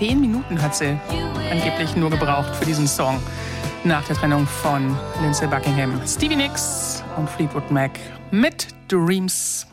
10 Minuten hat sie angeblich nur gebraucht für diesen Song nach der Trennung von Lindsey Buckingham. Stevie Nicks und Fleetwood Mac mit Dreams.